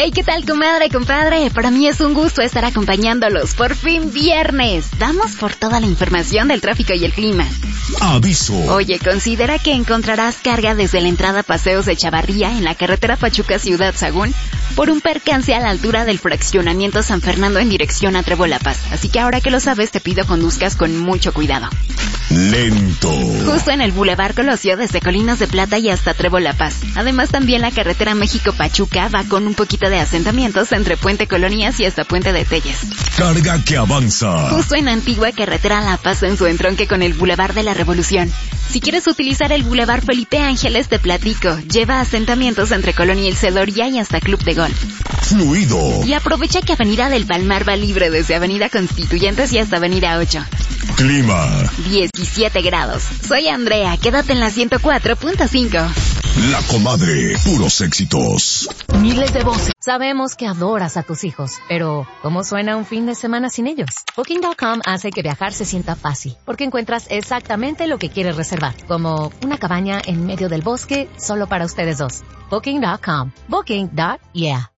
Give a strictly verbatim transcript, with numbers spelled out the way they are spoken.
Hey, ¿qué tal, comadre, compadre? Para mí es un gusto estar acompañándolos. Por fin viernes. Vamos por toda la información del tráfico y el clima. Aviso. Oye, considera que encontrarás carga desde la entrada Paseos de Chavarría en la carretera Pachuca-Ciudad Sagún por un percance a la altura del fraccionamiento San Fernando en dirección a Trébol La Paz. Así que ahora que lo sabes, te pido conduzcas con mucho cuidado. Lento. Justo en el Boulevard Colosio desde Colinas de Plata y hasta Trébol La Paz. Además, también la carretera México-Pachuca va con un poquito de asentamientos entre Puente Colonias y hasta Puente de Telles. Carga que avanza. Justo en Antigua Carretera La Paz en su entronque con el Boulevard de la Revolución. Si quieres utilizar el Boulevard Felipe Ángeles, te platico. Lleva asentamientos entre Colonia El Cedoria y hasta Club de Golf. Fluido. Y aprovecha que Avenida del Palmar va libre desde Avenida Constituyentes y hasta Avenida ocho. Clima. diecisiete grados. Soy Andrea, quédate en la ciento cuatro punto cinco. La comadre, puros éxitos. Miles de voces. Sabemos que adoras a tus hijos, pero ¿cómo suena un fin de semana sin ellos? Booking punto com hace que viajar se sienta fácil, porque encuentras exactamente lo que quieres reservar, como una cabaña en medio del bosque solo para ustedes dos. Booking punto com. Booking. Yeah.